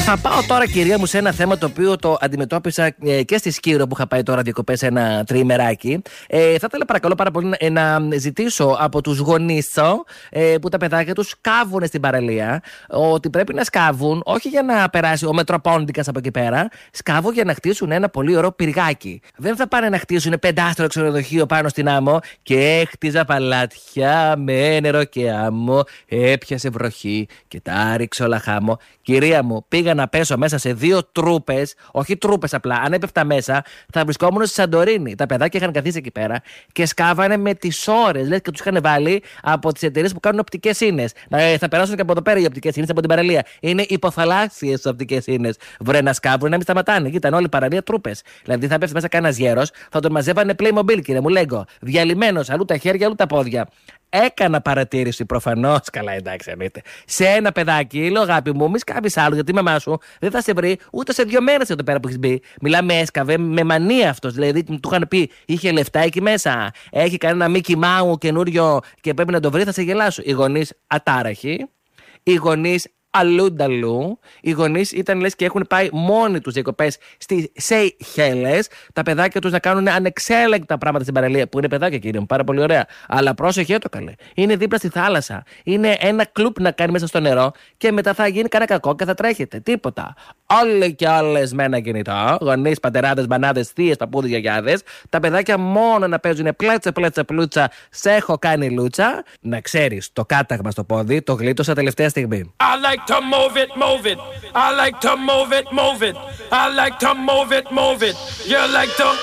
Θα πάω τώρα, κυρία μου, σε ένα θέμα το οποίο το αντιμετώπισα και στη Σκύρο που είχα πάει τώρα διακοπές ένα τριημεράκι. Θα ήθελα παρακαλώ πάρα πολύ να ζητήσω από τους γονείς που τα παιδάκια τους σκάβουν στην παραλία, ότι πρέπει να σκάβουν όχι για να περάσει ο Μετροπόντικας από εκεί πέρα, σκάβουν για να χτίσουν ένα πολύ ωραίο πυργάκι. Δεν θα πάνε να χτίσουν 5 ξενοδοχείο πάνω στην άμμο και χτίζα παλάτια με νερό και άμμο. Έπιασε βροχή και τα ρίξε όλα χάμω. Κυρία μου, πήγα να πέσω μέσα σε 2 τρούπες, όχι τρούπες απλά. Αν έπεφτα μέσα, θα βρισκόμουν στη Σαντορίνη. Τα παιδάκια είχαν καθίσει εκεί πέρα και σκάβανε με τις ώρες. Λες και τους είχαν βάλει από τις εταιρείες που κάνουν οπτικές ίνες. Θα περάσουν και από εδώ πέρα οι οπτικές ίνες από την παραλία. Είναι υποθαλάσσιες οπτικές ίνες. Βρε να σκάβουν, να μην σταματάνε. Ήταν όλη η παραλία τρούπες. Δηλαδή θα πέφτει μέσα κανένας γέρος, θα τον μαζεύανε Playmobil, κύριε μου, λέγω. Διαλυμένος, αλλού τα χέρια, αλλού τα πόδια. Έκανα παρατήρηση προφανώς, καλά εντάξει εννοείται, σε ένα παιδάκι. Λέω, αγάπη μου, μη σκάβεις άλλο, γιατί η μαμά σου δεν θα σε βρει ούτε σε 2 μέρες εδώ πέρα που έχεις μπει. Μιλάμε, έσκαβε με μανία αυτός. Δηλαδή, του είχαν πει, είχε λεφτά εκεί μέσα. Έχει κανένα Mickey Mouse καινούριο και πρέπει να το βρει, θα σε γελάσω. Οι γονείς ατάραχοι, οι γονείς αλλούνταλού. Οι γονείς ήταν λες και έχουν πάει μόνοι τους διακοπές στις Σέιχελες. Τα παιδάκια τους να κάνουν ανεξέλεγκτα πράγματα στην παραλία. Που είναι παιδάκια, κύριε μου, πάρα πολύ ωραία. Αλλά πρόσεχε το καλέ. Είναι δίπλα στη θάλασσα. Είναι ένα κλουπ να κάνει μέσα στο νερό και μετά θα γίνει κανένα κακό και θα τρέχετε. Τίποτα. Όλοι και όλες με ένα κινητό. Γονείς, πατεράδες, μανάδες, θείες, παππούδες, γιαγιάδες. Τα παιδάκια μόνο να παίζουν πλέτσα, πλούτσα. Σε έχω κάνει λούτσα. Να ξέρεις, το κάταγμα στο πόδι το γλίτωσα τελευταία στιγμή. To move it, move it. I like to move it, move it. I like to move it, move it. You like to